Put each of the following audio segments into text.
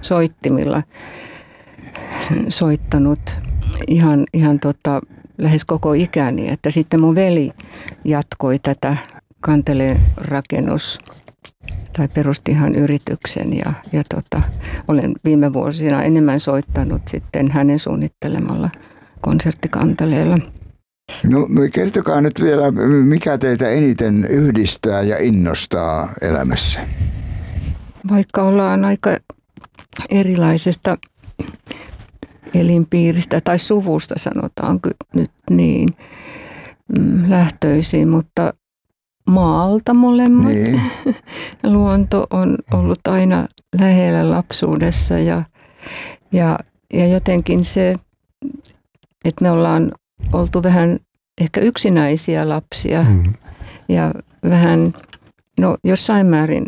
soittimilla soittanut ihan lähes koko ikäni. Että sitten mun veli jatkoi tätä Kanteleen rakennus tai perusti ihan yrityksen ja olen viime vuosina enemmän soittanut sitten hänen suunnittelemalla konserttikanteleella. No kertokaa nyt vielä, mikä teitä eniten yhdistää ja innostaa elämässä? Vaikka ollaan aika erilaisesta elinpiiristä tai suvusta sanotaan nyt niin lähtöisin, mutta maalta molemmat. Niin. Luonto on ollut aina lähellä lapsuudessa ja jotenkin se, että me ollaan oltu vähän ehkä yksinäisiä lapsia ja vähän jossain määrin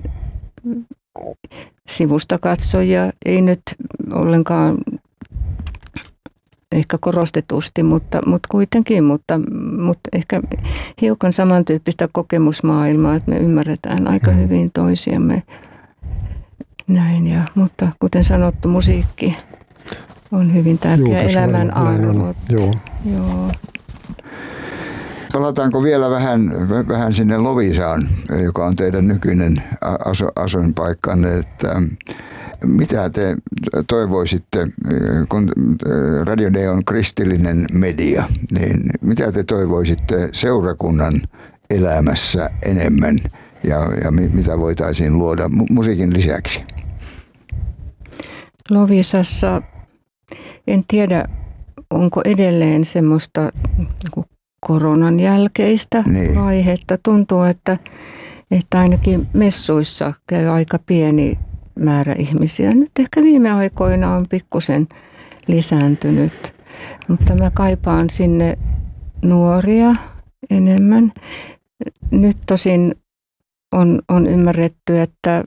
sivusta katsojia, ei nyt ollenkaan ehkä korostetusti, mutta kuitenkin, mutta ehkä hiukan samantyyppistä kokemusmaailmaa, että me ymmärretään aika hyvin toisiamme näin. Mutta kuten sanottu, musiikki on hyvin tärkeä elämän arvo. Joo. Palataanko vielä vähän sinne Loviisaan, joka on teidän nykyinen asuinpaikkanne, että mitä te toivoisitte, kun Radio D on kristillinen media, niin mitä te toivoisitte seurakunnan elämässä enemmän ja mitä voitaisiin luoda musiikin lisäksi? Loviisassa en tiedä, onko edelleen semmoista koronan jälkeistä vaihetta. Tuntuu, että ainakin messuissa käy aika pieni määrä ihmisiä. Nyt ehkä viime aikoina on pikkusen lisääntynyt, mutta mä kaipaan sinne nuoria enemmän. Nyt tosin on ymmärretty,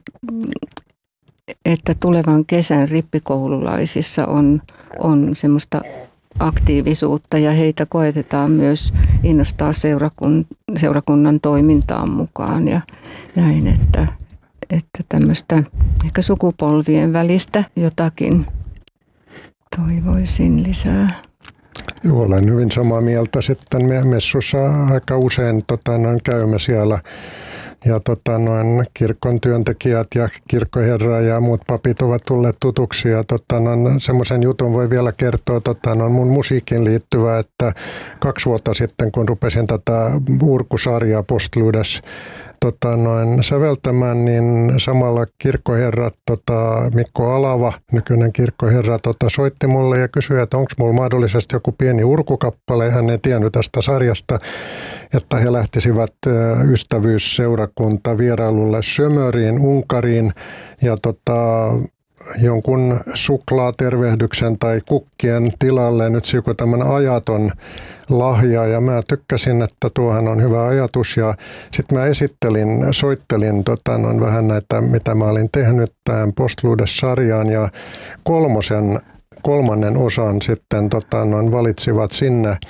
että tulevan kesän rippikoululaisissa on semmoista aktiivisuutta ja heitä koetetaan myös innostaa seurakunnan toimintaan mukaan ja näin, että tämmöistä ehkä sukupolvien välistä jotakin toivoisin lisää. Joo, olen hyvin samaa mieltä. Sitten me messussa aika usein käymme siellä ja kirkon työntekijät ja kirkkoherra ja muut papit ovat tulleet tutuksi ja semmoisen jutun voi vielä kertoa mun musiikin liittyvä, että 2 vuotta sitten kun rupesin tätä Urkusarjaa Postludes säveltämään, niin samalla kirkkoherra Mikko Alava, nykyinen kirkkoherra, soitti mulle ja kysyi, että onko mulla mahdollisesti joku pieni urkukappale. Hän ei tiennyt tästä sarjasta, että he lähtisivät ystävyysseurakunta vierailulle Sömöriin, Unkariin ja jonkun suklaatervehdyksen tai kukkien tilalle nyt joku tämmöinen ajaton lahja ja mä tykkäsin, että tuohan on hyvä ajatus ja sitten mä soittelin vähän näitä, mitä mä olin tehnyt tähän Postludes-sarjaan ja kolmannen osan sitten valitsivat sinne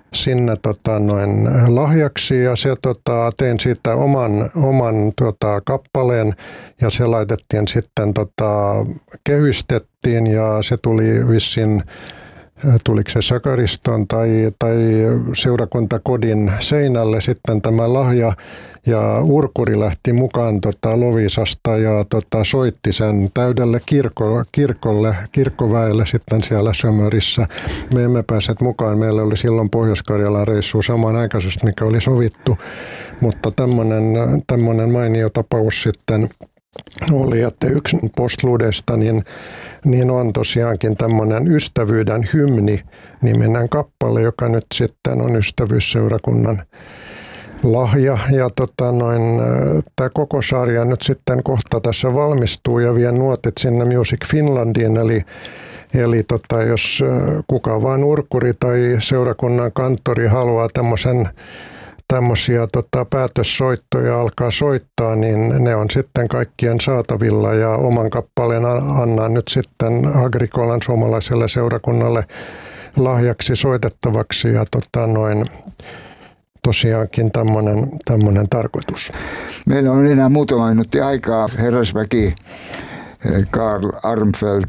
lahjaksi ja se tein siitä oman kappaleen ja se laitettiin sitten kehystettiin ja se tuli vissiin, tuliko se Sakariston tai seurakuntakodin seinälle sitten tämä lahja ja urkuri lähti mukaan Loviisasta ja soitti sen täydelle kirkkoväelle sitten siellä Sömörissä. Me emme päässeet mukaan, meillä oli silloin Pohjois-Karjalan reissu samanaikaisesti, mikä oli sovittu, mutta tämmöinen mainio tapaus sitten oli, että yksi Postludesta niin on tosiaankin tämmöinen Ystävyyden hymni -niminen kappale, joka nyt sitten on Ystävyysseurakunnan lahja. Ja tämä koko sarja nyt sitten kohta tässä valmistuu ja vie nuotit sinne Music Finlandiin, eli jos kuka vaan urkuri tai seurakunnan kanttori haluaa tämmöisiä päätössoittoja alkaa soittaa, niin ne on sitten kaikkien saatavilla ja oman kappaleen annan nyt sitten Agricolan suomalaiselle seurakunnalle lahjaksi soitettavaksi ja tosiaankin tämmöinen tarkoitus. Meillä on enää muutama minuutti aikaa. Herrasväki, Karl Armfelt